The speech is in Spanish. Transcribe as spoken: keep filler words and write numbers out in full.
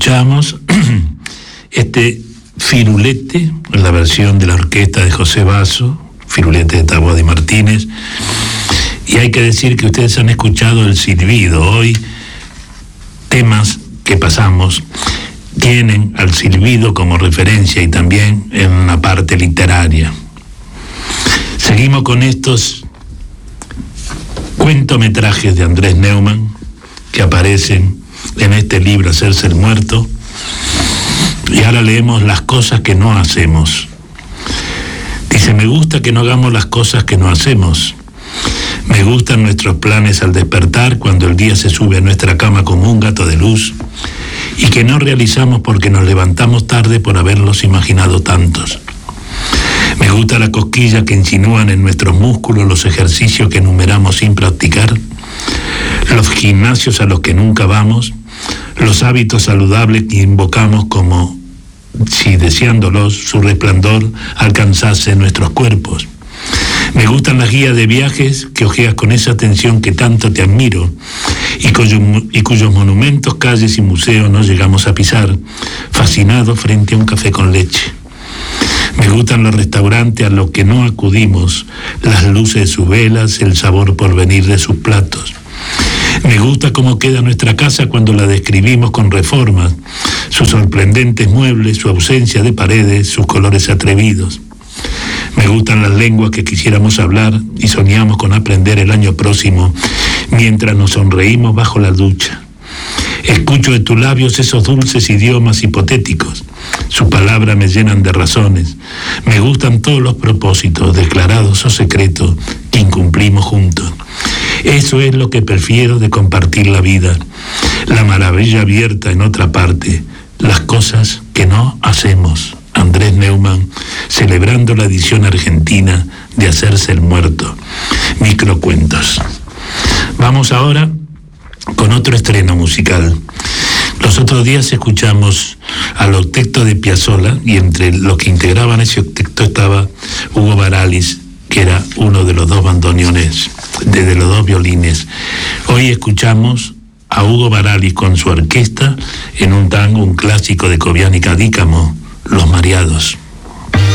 escuchamos este Firulete, en la versión de la orquesta de José Basso, Firulete de Taboada y Martínez. Y hay que decir que ustedes han escuchado el silbido. Hoy, temas que pasamos tienen al silbido como referencia y también en una parte literaria. Seguimos con estos cuentometrajes de Andrés Neumann que aparecen en este libro Hacerse el Muerto, y ahora leemos Las cosas que no hacemos. Dice: me gusta que no hagamos las cosas que no hacemos. Me gustan nuestros planes al despertar, cuando el día se sube a nuestra cama como un gato de luz, y que no realizamos porque nos levantamos tarde por haberlos imaginado tantos. Me gusta la cosquilla que insinúan en nuestros músculos los ejercicios que enumeramos sin practicar, los gimnasios a los que nunca vamos, los hábitos saludables que invocamos como si deseándolos su resplandor alcanzase nuestros cuerpos. Me gustan las guías de viajes que hojeas con esa atención que tanto te admiro y, cuyo, y cuyos monumentos, calles y museos no llegamos a pisar, fascinados frente a un café con leche. Me gustan los restaurantes a los que no acudimos, las luces de sus velas, el sabor por venir de sus platos. Me gusta cómo queda nuestra casa cuando la describimos con reformas, sus sorprendentes muebles, su ausencia de paredes, sus colores atrevidos. Me gustan las lenguas que quisiéramos hablar y soñamos con aprender el año próximo mientras nos sonreímos bajo la ducha. Escucho de tus labios esos dulces idiomas hipotéticos. Sus palabras me llenan de razones. Me gustan todos los propósitos, declarados o secretos, que incumplimos juntos. Eso es lo que prefiero de compartir la vida. La maravilla abierta en otra parte. Las cosas que no hacemos. Andrés Neumann, celebrando la edición argentina de Hacerse el Muerto. Microcuentos. Vamos ahora con otro estreno musical. Los otros días escuchamos al octeto de Piazzolla, y entre los que integraban ese octeto estaba Hugo Baralis, que era uno de los dos bandoneones, de, de los dos violines. Hoy escuchamos a Hugo Baralis con su orquesta en un tango, un clásico de Cobián y Cadícamo, Los Mareados.